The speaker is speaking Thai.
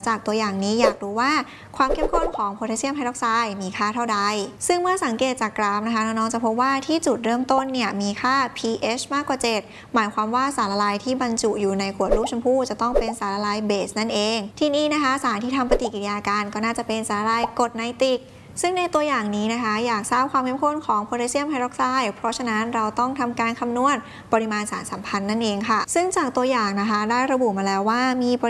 จากตัวอย่างนี้อยากรู้ว่าความเข้มข้นของโพแทสเซียมไฮดรอกไซด์มีค่าเท่าใดซึ่งเมื่อสังเกตจากกราฟนะคะน้องๆจะพบว่าที่จุดเริ่มต้นเนี่ยมีค่า pH มากกว่า 7หมายความว่าสารละลายที่บรรจุอยู่ในขวดลูกชมพู่จะต้องเป็นสารละลายเบสนั่นเองที่นี่นะคะสารที่ทำปฏิกิริยากันก็น่าจะเป็นสารละลายกรดไนตริกซึ่งในตัวอย่างนี้นะคะอยากทราบความเข้มข้นของโพแทสเซียมไฮดรอกไซด์เพราะฉะนั้นเราต้องทำการคำนวณปริมาณสารสัมพันธ์นั่นเองค่ะซึ่งจากตัวอย่างนะคะได้ระบุมาแล้วว่ามี